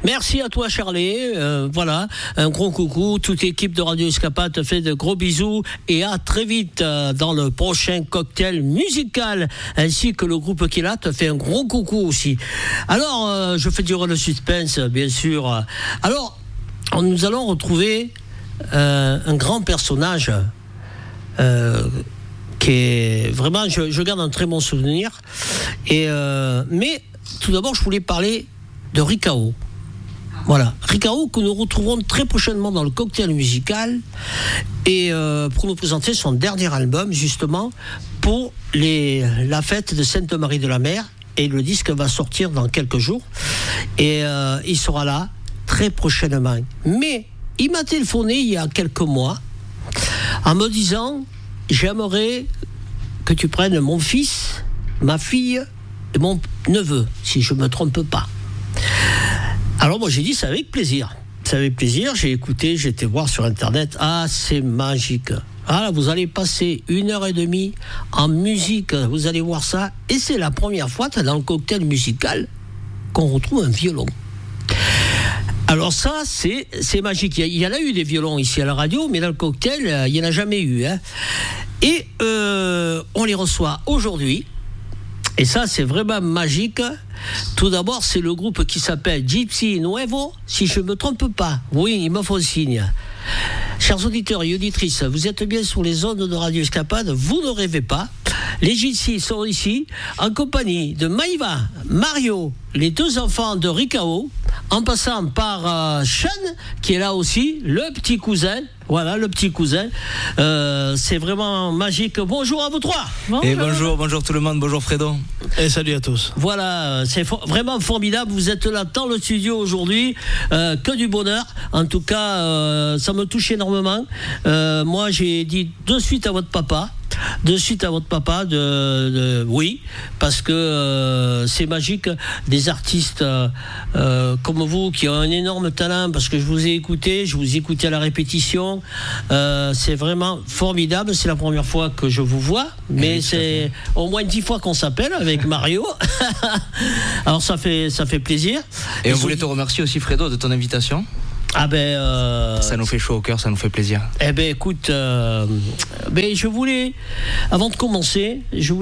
Merci à toi, Charlie. Voilà, un gros coucou. Toute l'équipe de Radio Escapade te fait de gros bisous et à très vite dans le prochain cocktail musical, ainsi que le groupe qui est là te fait un gros coucou aussi. Alors, je fais durer le suspense, bien sûr. Alors, nous allons retrouver un grand personnage qui est vraiment, je garde un très bon souvenir. Mais tout d'abord, je voulais parler de Ricao. Voilà, Ricao que nous retrouverons très prochainement dans le cocktail musical et pour nous présenter son dernier album justement pour la fête de Sainte-Marie-de-la-Mer, et le disque va sortir dans quelques jours et il sera là très prochainement. Mais il m'a téléphoné il y a quelques mois en me disant: j'aimerais que tu prennes mon fils, ma fille et mon neveu, si je ne me trompe pas. Alors moi j'ai dit c'est avec plaisir. C'est avec plaisir, j'ai écouté, j'ai été voir sur internet. Ah, c'est magique. Ah là, vous allez passer 1h30 en musique, vous allez voir ça. Et c'est la première fois dans le cocktail musical qu'on retrouve un violon. Alors ça, c'est magique. Il y en a eu des violons ici à la radio, mais dans le cocktail, il n'y en a jamais eu. Hein. Et on les reçoit aujourd'hui. Et ça, c'est vraiment magique. Tout d'abord, c'est le groupe qui s'appelle Gypsy Nuevo, si je ne me trompe pas. Oui, il me faut signe. Chers auditeurs et auditrices, vous êtes bien sur les ondes de Radio Escapade, vous ne rêvez pas. Les Gypsy sont ici, en compagnie de Maïva, Mario, les deux enfants de Ricao, en passant par Sean, qui est là aussi, le petit cousin. Voilà, le petit cousin. C'est vraiment magique. Bonjour à vous trois. Bonjour. Et bonjour tout le monde, bonjour Fredo. Et salut à tous. Voilà, c'est vraiment formidable. Vous être là dans le studio aujourd'hui. Que du bonheur. En tout cas, ça me touche énormément. Moi, j'ai dit de suite à votre papa. Oui, parce que c'est magique, des artistes comme vous qui ont un énorme talent, parce que je vous ai écouté à la répétition, c'est vraiment formidable. C'est la première fois que je vous vois, mais c'est au moins 10 fois qu'on s'appelle avec Mario. Alors ça fait plaisir. Et on voulait te remercier aussi, Fredo, de ton invitation. Ah ben ça nous fait chaud au cœur, ça nous fait plaisir. Eh ben écoute, je voulais, avant de commencer,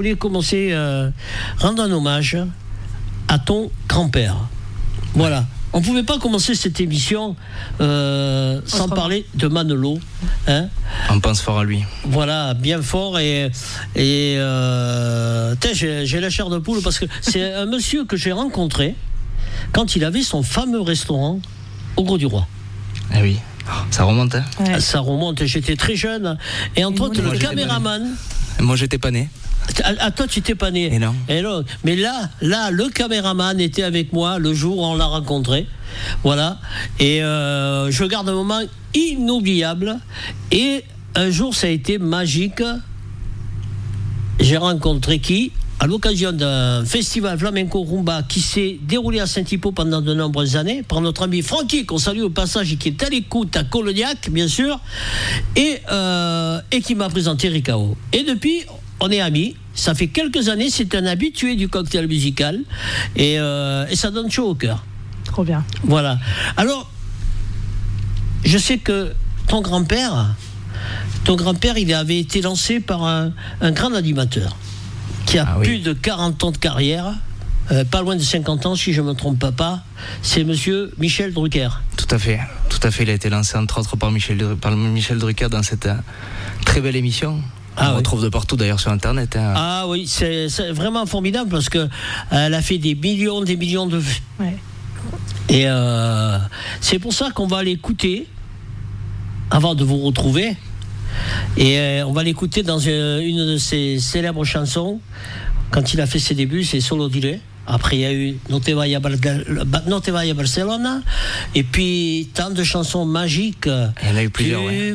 rendre un hommage à ton grand-père. Voilà. On ne pouvait pas commencer cette émission sans parler de Manolo. Hein. On pense fort à lui. Voilà, bien fort. Et j'ai la chair de poule parce que c'est un monsieur que j'ai rencontré quand il avait son fameux restaurant au Gros du Roi. Ah oui, ça remonte. Hein. Ouais. Ça remonte, j'étais très jeune. Et entre autres, le caméraman. Moi, j'étais pas né. À toi, tu n'étais pas né. Et non. Mais là, le caméraman était avec moi le jour où on l'a rencontré. Voilà. Et je garde un moment inoubliable. Et un jour, ça a été magique. J'ai rencontré qui ? À l'occasion d'un festival flamenco rumba qui s'est déroulé à Saint-Hippo pendant de nombreuses années, par notre ami Francky, qu'on salue au passage et qui est à l'écoute à Colognac, bien sûr, et qui m'a présenté Ricao. Et depuis, on est amis. Ça fait quelques années, c'est un habitué du cocktail musical, et ça donne chaud au cœur. Trop bien. Voilà. Alors, je sais que ton grand-père, il avait été lancé par un grand animateur qui a plus de 40 ans de carrière, pas loin de 50 ans si je ne me trompe pas, c'est monsieur Michel Drucker. Tout à fait, il a été lancé entre autres par Michel Drucker dans cette très belle émission. On retrouve de partout d'ailleurs sur internet. Hein. Ah oui, c'est vraiment formidable parce qu'elle a fait des millions de vues. Ouais. Et c'est pour ça qu'on va l'écouter avant de vous retrouver. Et on va l'écouter dans une de ses célèbres chansons. Quand il a fait ses débuts, c'est Solo Dile. Après, il y a eu No te vaya a Barcelona. Et puis, tant de chansons magiques. Il y en a eu plusieurs,